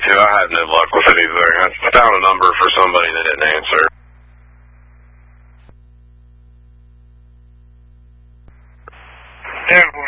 too. I had no luck with anything. I found a number for somebody that didn't answer. Airborne.